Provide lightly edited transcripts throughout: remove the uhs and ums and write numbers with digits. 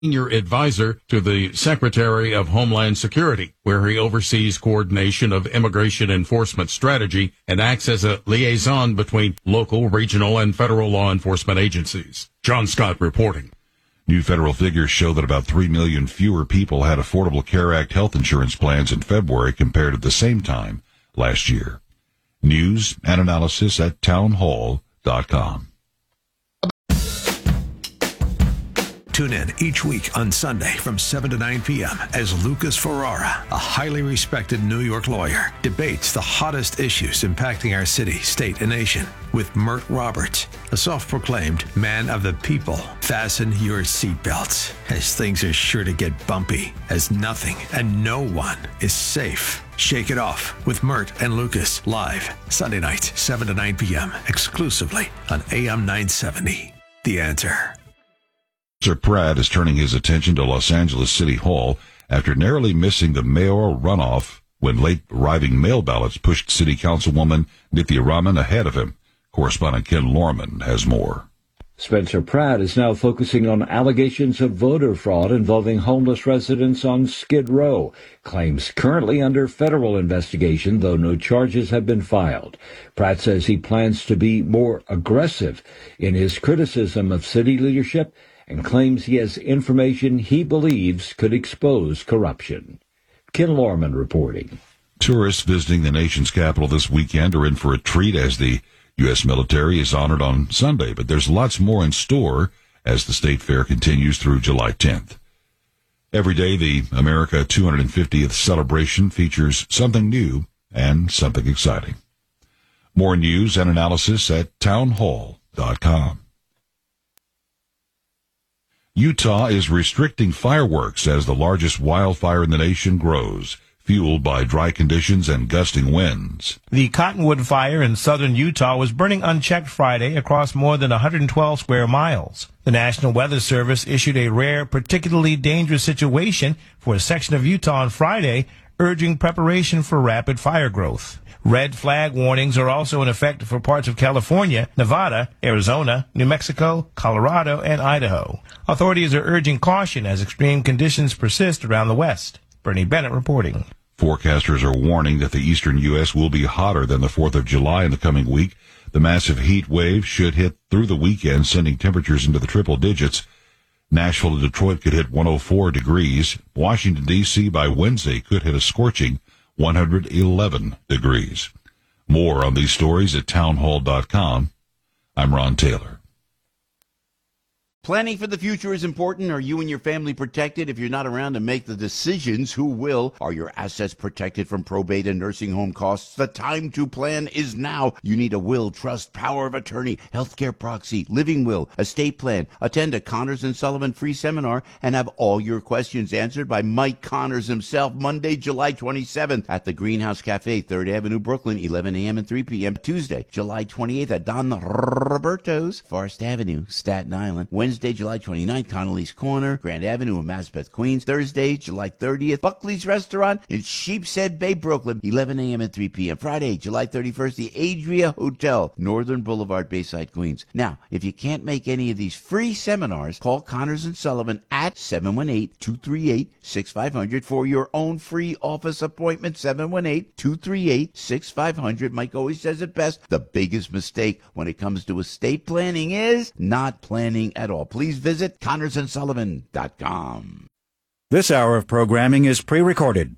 senior advisor to the Secretary of Homeland Security, where he oversees coordination of immigration enforcement strategy and acts as a liaison between local, regional, and federal law enforcement agencies. John Scott reporting. New federal figures show that about 3 million fewer people had Affordable Care Act health insurance plans in February compared to the same time last year. News and analysis at townhall.com. Tune in each week on Sunday from 7 to 9 p.m. as Lucas Ferrara, a highly respected New York lawyer, debates the hottest issues impacting our city, state, and nation with Mert Roberts, a self-proclaimed man of the people. Fasten your seatbelts, as things are sure to get bumpy, as nothing and no one is safe. Shake it off with Mert and Lucas live Sunday nights, 7 to 9 p.m. exclusively on AM 970. The Answer. Sir Pratt is turning his attention to Los Angeles City Hall after narrowly missing the mayoral runoff when late-arriving mail ballots pushed City Councilwoman Nithya Raman ahead of him. Correspondent Ken Lorman has more. Spencer Pratt is now focusing on allegations of voter fraud involving homeless residents on Skid Row. Claims currently under federal investigation, though no charges have been filed. Pratt says he plans to be more aggressive in his criticism of city leadership and claims he has information he believes could expose corruption. Ken Lorman reporting. Tourists visiting the nation's capital this weekend are in for a treat as the U.S. military is honored on Sunday, but there's lots more in store as the state fair continues through July 10th. Every day, the America 250th celebration features something new and something exciting. More news and analysis at townhall.com. Utah is restricting fireworks as the largest wildfire in the nation grows, fueled by dry conditions and gusting winds. The Cottonwood Fire in southern Utah was burning unchecked Friday across more than 112 square miles. The National Weather Service issued a rare, particularly dangerous situation for a section of Utah on Friday, urging preparation for rapid fire growth. Red flag warnings are also in effect for parts of California, Nevada, Arizona, New Mexico, Colorado, and Idaho. Authorities are urging caution as extreme conditions persist around the West. Bernie Bennett reporting. Forecasters are warning that the eastern U.S. will be hotter than the 4th of July in the coming week. The massive heat wave should hit through the weekend, sending temperatures into the triple digits. Nashville and Detroit could hit 104 degrees. Washington, D.C. by Wednesday could hit a scorching 111 degrees. More on these stories at townhall.com. I'm Ron Taylor. Planning for the future is important. Are you and your family protected? If you're not around to make the decisions, who will? Are your assets protected from probate and nursing home costs? The time to plan is now. You need a will, trust, power of attorney, healthcare proxy, living will, estate plan. Attend a Connors & Sullivan free seminar and have all your questions answered by Mike Connors himself, Monday, July 27th at the Greenhouse Cafe, 3rd Avenue, Brooklyn, 11 a.m. and 3 p.m. Tuesday, July 28th at Don Roberto's, Forest Avenue, Staten Island. Wednesday, July 29th, Connolly's Corner, Grand Avenue in Maspeth, Queens. Thursday, July 30th, Buckley's Restaurant in Sheepshead Bay, Brooklyn, 11 a.m. and 3 p.m. Friday, July 31st, the Adria Hotel, Northern Boulevard, Bayside, Queens. Now, if you can't make any of these free seminars, call Connors & Sullivan at 718-238-6500 for your own free office appointment, 718-238-6500. Mike always says it best. The biggest mistake when it comes to estate planning is not planning at all. Please visit ConnorsandSullivan.com. This hour of programming is pre-recorded.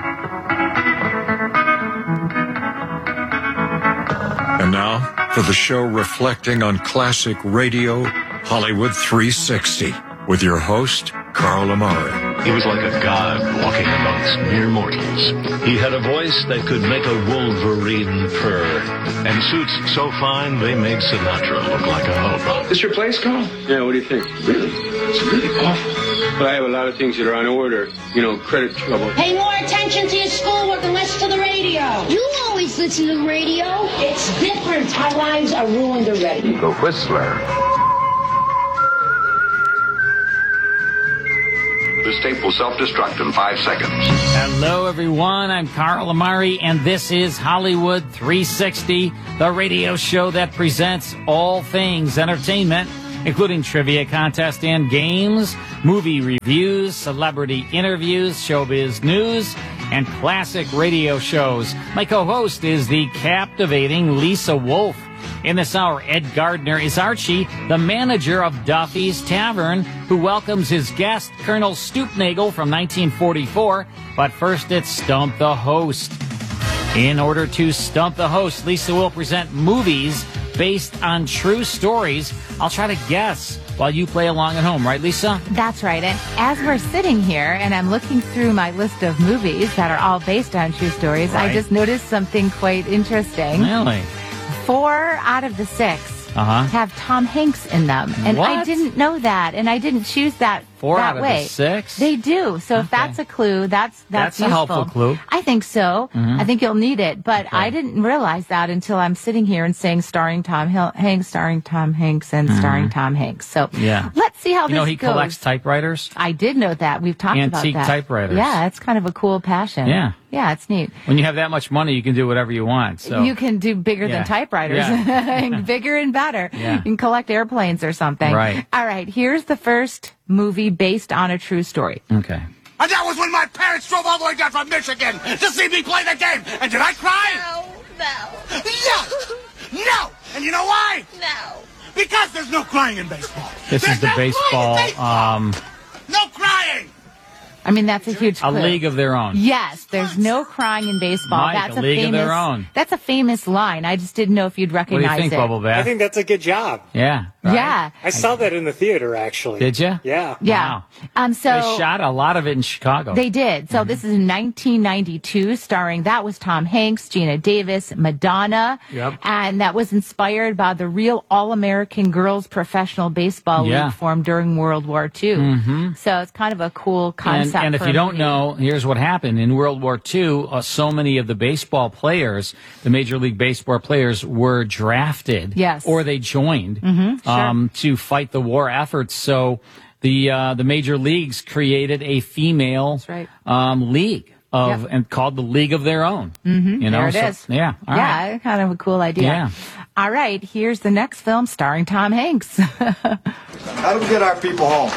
And now for the show reflecting on classic radio, Hollywood 360, with your host, Carl Amari. He was like a god walking amongst mere mortals. He had a voice that could make a wolverine purr, and suits so fine they made Sinatra look like a hobo. This your place, Carl? Yeah, what do you think? Really? It's really awful. But I have a lot of things that are on order. You know, credit trouble. Pay more attention to your schoolwork and less to the radio. You always listen to the radio. It's different. Our lives are ruined already. The Whistler. This tape will self-destruct in 5 seconds. Hello, everyone. I'm Carl Amari, and this is Hollywood 360, the radio show that presents all things entertainment. including trivia contest and games, movie reviews, celebrity interviews, showbiz news, and classic radio shows. My co-host is the captivating Lisa Wolf. In this hour, Ed Gardner is Archie, the manager of Duffy's Tavern, who welcomes his guest, Colonel Stoopnagel from 1944. But first, it's Stump the Host. In order to stump the host, Lisa will present movies based on true stories. I'll try to guess while you play along at home, right, Lisa? That's right. And as we're sitting here and I'm looking through my list of movies that are all based on true stories, Right. I just noticed something quite interesting. Really? 4 out of the 6 have Tom Hanks in them. And I What? didn't know that. And I didn't choose that 4 that out of way. the 6? They do. So if that's a clue, that's That's a useful. helpful clue. I think so. Mhm. I think you'll need it. But I didn't realize that until I'm sitting here and saying starring Tom Hanks, starring Tom Hanks, and starring Tom Hanks. So Yeah. let's see how You know this he goes. collects typewriters? I did know that. We've talked about Antique that. typewriters. Yeah, it's kind of a cool passion. Yeah. Yeah, it's neat. When you have that much money, you can do whatever you want. So You can do bigger Yeah. than typewriters. Yeah. Bigger and better. Yeah. You can collect airplanes or something. Right. All right, here's the first movie based on a true story. Okay. And that was when my parents drove all the way down from Michigan to see me play the game. And did I cry? No. No. And you know why? No. Because there's no crying in baseball. This is the baseball, No crying. I mean, that's a huge a clue. league of their own. Yes, there's no crying in baseball. Mike, that's a league of famous, their own. That's a famous line. I just didn't know if you'd What do recognize you think, it. Bubble Bath? I think that's a good job. Yeah. Yeah. I saw that in the theater, actually. Did you? Yeah. Yeah. Wow. So They shot a lot of it in Chicago. They did. So this is in 1992, starring, that was Tom Hanks, Gina Davis, Madonna. Yep. And that was inspired by the real All-American Girls Professional Baseball Yeah. League formed during World War II. Mhm. So it's kind of a cool concept. And if for you a don't movie. know, here's what happened. In World War II, so many of the baseball players, the Major League Baseball players, were drafted. Yes. Or they joined Mhm, to fight the war efforts. So the major leagues created a female league of Yep. and called the League of Their Own. Mhm, You know, there it so- is. Yeah. all yeah, right. kind of a cool idea. Yeah. All right, here's the next film starring Tom Hanks. How do we get our people home?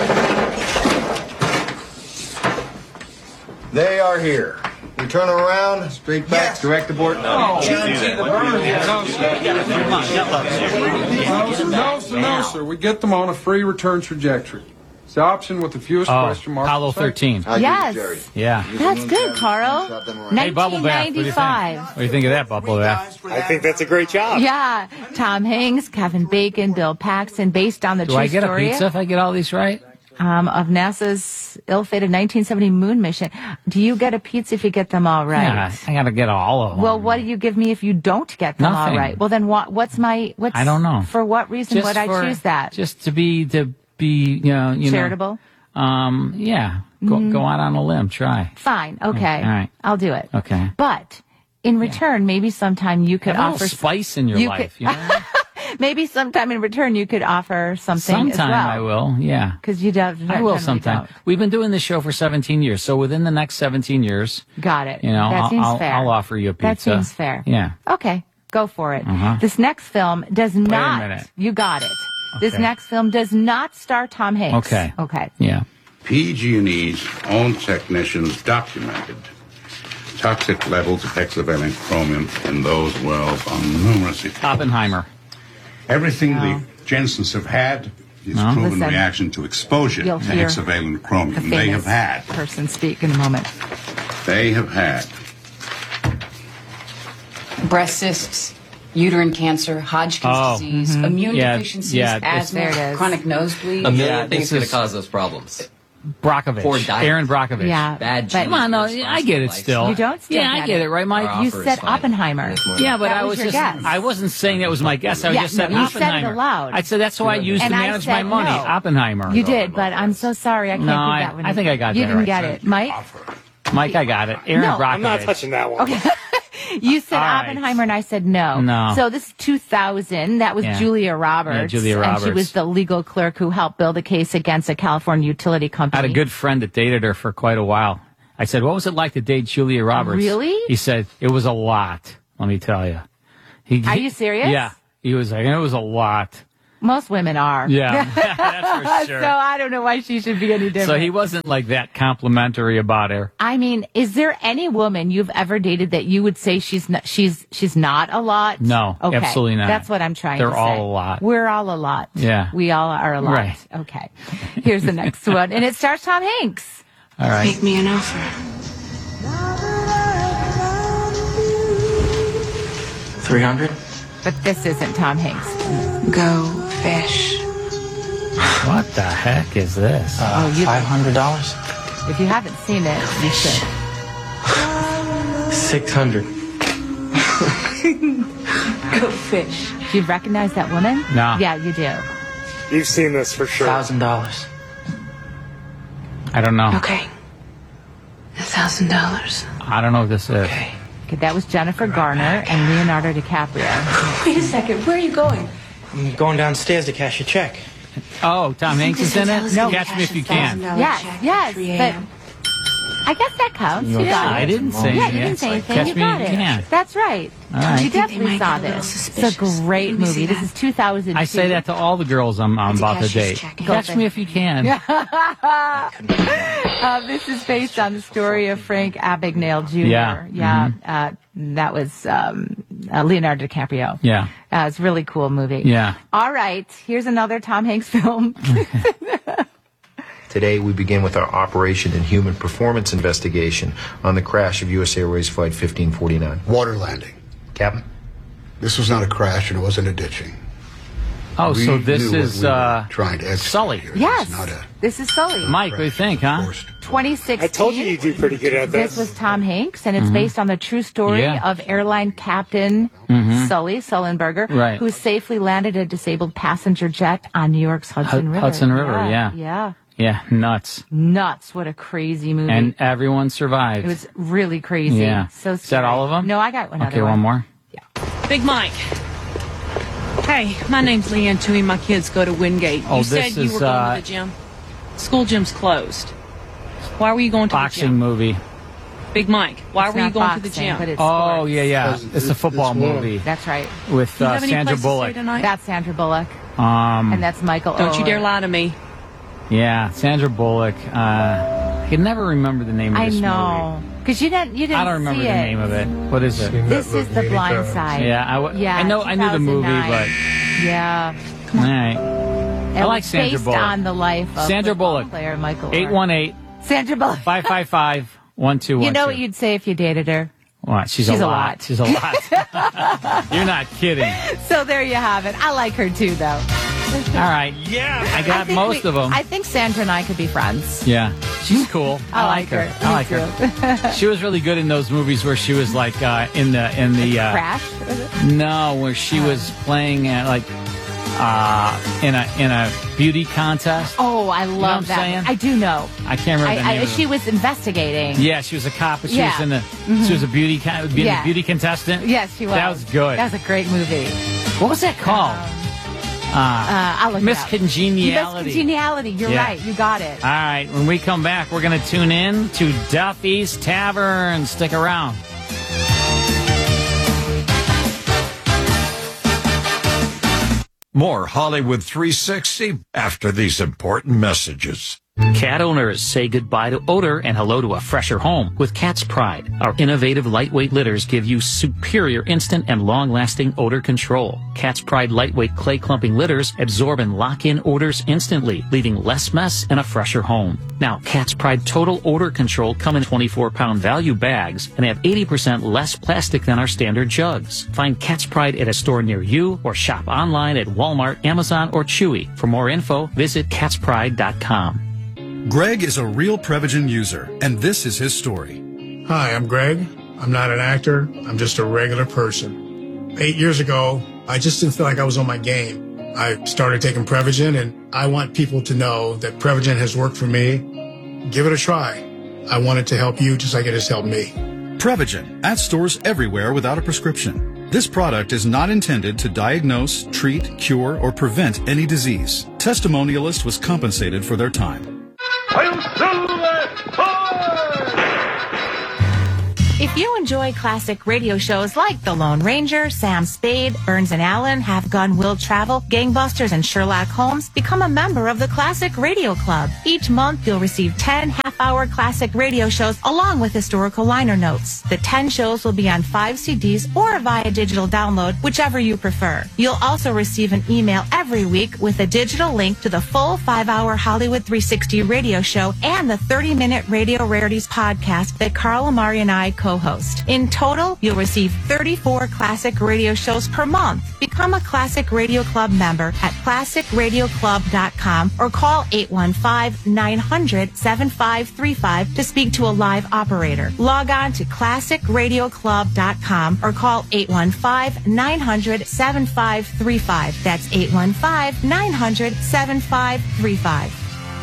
They are here. We turn them around, straight back, direct abort. No, sir. We get them on a free return trajectory. It's the option with the fewest question marks. Apollo 13. Yes. Yeah. That's good, Carl. Hey, Bubble Bath, what do you think? 1995. What do you think of that, Bubble Bath? I think that's a great job. Yeah, Tom Hanks, Kevin Bacon, Bill Paxton, based on the Do true I get story a pizza if I get all these right? of NASA's ill-fated 1970 moon mission. Do you get a pizza if you get them all right? Yeah, I got to get all of them. Well, what do you give me if you don't get them Nothing. all right? Well, then what's I don't know. For what reason Just would I for- choose that? Just to be, you know. Charitable? Yeah. Go out on a limb. Try. Fine. Okay. All right. I'll do it. Okay. But in return, maybe sometime you could Have a offer little spice in your you life. could- You know? maybe sometime in return you could offer something as Sometime well. I will. Yeah. Because you don't. I will generally sometime. don't. We've been doing this show for 17 years, so within the next 17 years, Got it. you know, that seems fair. I'll offer you a pizza. That seems fair. Yeah. Okay, go for it. Uh-huh. This next film does not. minute. You got it. This Okay. next film does not star Tom Hanks. Okay. Okay. Yeah. PG&E's own technicians documented toxic levels of hexavalent chromium in those wells on numerous occasions. Oppenheimer. Everything the Jensens have had is No. proven Listen. reaction to exposure You'll to hear hexavalent The chromium. They famous have had. person speak in a moment. They have had. Breast cysts, uterine cancer, Hodgkin's disease, immune Yeah, deficiencies, yeah, it's- asthma, there it is. chronic nosebleed. A million Yeah, things this going is- to cause those problems. Brockovich. Poor diet. Aaron Brockovich. Yeah, Bad but Come on, no, I get it still. you don't. Still Yeah, I get it, right, Mike? Our You offer said is fine. Oppenheimer. Yeah, but That I was was your just, guess. I wasn't saying that was my guess. I Yeah, just said no, you said it Oppenheimer. aloud. I said that's why I used And to I manage said my money. no. Oppenheimer. You did, but I'm so sorry. I can't No, do I- that one. I think I got You that didn't right. get it, Mike. Mike, I got it. Aaron No. Brockovich. I'm not touching that one. Okay. You said All right. Oppenheimer, and I said no. No. So this is 2000. That was Yeah. Julia Roberts. Yeah, Julia And she Roberts. was the legal clerk who helped build a case against a California utility I company. had a good friend that dated her for quite a while. I said, what was it like to date Julia Roberts? Really? He said, it was a lot, let me tell you. Are you serious? Yeah. He was like, it was a lot. Most women are. Yeah, that's for sure. So I don't know why she should be any different. So he wasn't like that complimentary about her. I mean, is there any woman you've ever dated that you would say she's not a lot? No, okay. absolutely not. That's what I'm trying to say. They're all a lot. We're all a lot. Yeah. We all are a lot. Right. Okay. Here's the next one. And it stars Tom Hanks. All right. Make me an offer. $300? But this isn't Tom Hanks. Go fish. What the heck is this? $500? If you haven't seen it, you should. $600. Go fish. Do you recognize that woman? No. Yeah, you do. You've seen this for sure. $1,000. I don't know. Okay. $1,000. I don't know what this is. Okay, that was Jennifer Garner and Leonardo DiCaprio. Wait a second. Where are you going? I'm going downstairs to cash a check. Oh, Tom Hanks is in it? No. Catch Me If You Can. Yes, but I guess that counts. You got it. I didn't say Yeah, anything. you didn't say anything. Catch You Me got If it. You Can. That's right. All right. You definitely saw this. It's a great movie. This is 2002. I say that to all the girls I'm about to date. Catch Me If You Can. This is based on the story of Frank Abagnale Jr. Yeah. That was Leonardo DiCaprio. Yeah. It's a really cool movie. Yeah. All right. Here's another Tom Hanks film. Today, we begin with our Operation and Human Performance investigation on the crash of U.S. Airways Flight 1549. Water landing. Captain? This was not a crash and it wasn't a ditching. Oh, We so this knew what is we were trying to execute Sully. here. Yes. This is not a This is Sully. Mike, what do you think, huh? 2016. I told you you'd do pretty good at This was Tom Hanks, and it's based on the true story Yeah. of airline captain Sully Sullenberger, Right. who safely landed a disabled passenger jet on New York's Hudson River. Hudson River, yeah. Yeah. Yeah, nuts. Nuts. What a crazy movie. And everyone survived. It was really crazy. Yeah. So Is that all of them? No, I got one Okay, other one more. Big Mike. Hey, my name's Leanne Toohey. My kids go to Wingate. Oh, You this said you is, were going to the gym. School gym's closed. Why were you going to the Boxing gym? movie. Big Mike, why It's were you not going boxing, to the gym? but it's Oh, sports. yeah. It's a football movie That's right. with Do you have any Sandra place to stay Bullock. tonight? That's Sandra Bullock. And that's Michael Don't you Oher. dare lie to me. Yeah, Sandra Bullock. I can never remember the name of I this know. Because you didn't movie. I don't remember see the it. name of it. What is it? This is The Blind Side. Yeah, I knew the movie, 2009. but Yeah. all right. It I like was Sandra based Bullock. on the life of Sandra football Bullock. player Michael Oher. 818 Sandra Bullock. 555-1212. You know what you'd say if you dated her? What? She's a lot. She's a lot. You're not kidding. So there you have it. I like her too, though. All right. Yeah. I got most of them. I think Sandra and I could be friends. Yeah. She's cool. I like her. I like her. She was really good in those movies where she was like in the Crash? No, where she was playing at in a beauty contest. Oh, I love what I'm that. saying? I do know. I can't remember the name of She it. was investigating. Yeah, she was a cop, but she Yeah. was in the she was a beauty beauty contestant. Yes, she was. That was good. That was a great movie. What was that called? I'll look Miss it up. Congeniality. Miss Congeniality. You're Yeah. right. You got it. All right, when we come back, we're going to tune in to Duffy's Tavern. Stick around. More Hollywood 360 after these important messages. Cat owners say goodbye to odor and hello to a fresher home with Cat's Pride. Our innovative lightweight litters give you superior instant and long-lasting odor control. Cat's Pride lightweight clay clumping litters absorb and lock in odors instantly, leaving less mess and a fresher home. Now, Cat's Pride Total Odor Control come in 24-pound value bags and have 80% less plastic than our standard jugs. Find Cat's Pride at a store near you or shop online at Walmart, Amazon, or Chewy. For more info, visit catspride.com. Greg is a real Prevagen user, and this is his story. Hi, I'm Greg. I'm not an actor. I'm just a regular person. 8 years ago, I just didn't feel like I was on my game. I started taking Prevagen, and I want people to know that Prevagen has worked for me. Give it a try. I want it to help you just like it has helped me. Prevagen, at stores everywhere without a prescription. This product is not intended to diagnose, treat, cure, or prevent any disease. Testimonialist was compensated for their time. If you enjoy classic radio shows like The Lone Ranger, Sam Spade, Burns and Allen, Have Gun Will Travel, Gangbusters, and Sherlock Holmes, become a member of the Classic Radio Club. Each month, you'll receive 10 half-hour classic radio shows along with historical liner notes. The 10 shows will be on 5 CDs or via digital download, whichever you prefer. You'll also receive an email every week with a digital link to the full 5-hour Hollywood 360 radio show and the 30-minute Radio Rarities podcast that Carl Amari and I co-host. In total, you'll receive 34 classic radio shows per month. Become a Classic Radio Club member at classicradioclub.com or call 815-900-7535 to speak to a live operator. Log on to classicradioclub.com or call 815-900-7535. That's 815-900-7535.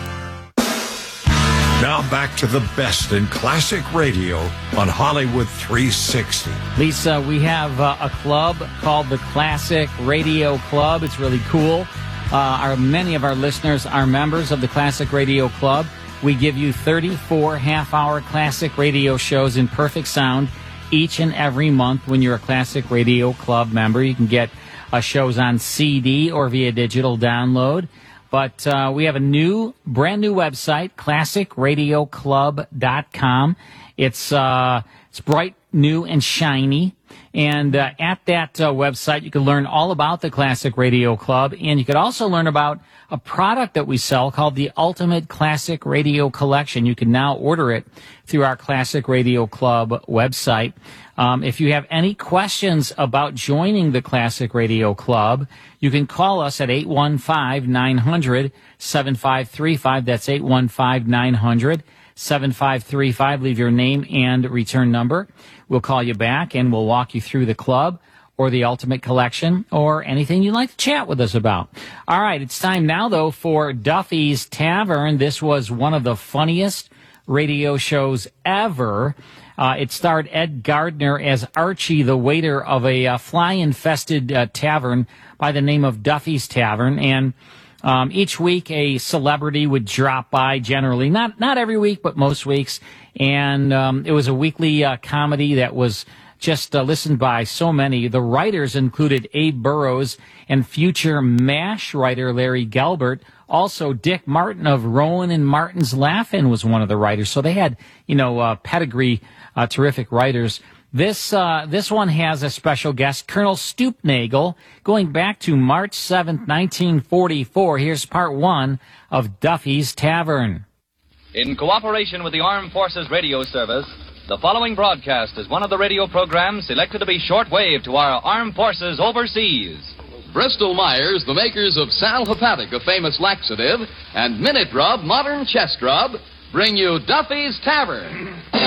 Now back to the best in classic radio on Hollywood 360. Lisa, we have a club called the Classic Radio Club. It's really cool. Many of our listeners are members of the Classic Radio Club. We give you 34 half-hour classic radio shows in perfect sound each and every month when you're a Classic Radio Club member. You can get shows on CD or via digital download. But we have a brand new website, classicradioclub.com. It's bright, new, and shiny. And at that website, you can learn all about the Classic Radio Club. And you could also learn about a product that we sell called the Ultimate Classic Radio Collection. You can now order it through our Classic Radio Club website. If you have any questions about joining the Classic Radio Club, you can call us at 815-900-7535. That's 815-900-7535. Leave your name and return number. We'll call you back and we'll walk you through the club or the Ultimate Collection or anything you'd like to chat with us about. All right, it's time now, though, for Duffy's Tavern. This was one of the funniest radio shows ever. It starred Ed Gardner as Archie, the waiter of a fly-infested tavern by the name of Duffy's Tavern. And each week a celebrity would drop by, generally. Not every week, but most weeks. And it was a weekly comedy that was just listened by so many. The writers included Abe Burrows and future MASH writer Larry Gelbart. Also, Dick Martin of Rowan and Martin's Laugh-In was one of the writers. So they had, pedigree, terrific writers. This one has a special guest, Colonel Stoopnagle, going back to March 7th, 1944. Here's part one of Duffy's Tavern. In cooperation with the Armed Forces Radio Service, the following broadcast is one of the radio programs selected to be shortwave to our armed forces overseas. Bristol Myers, the makers of Sal Hepatic, a famous laxative, and Minute Rub, modern chest rub, bring you Duffy's Tavern.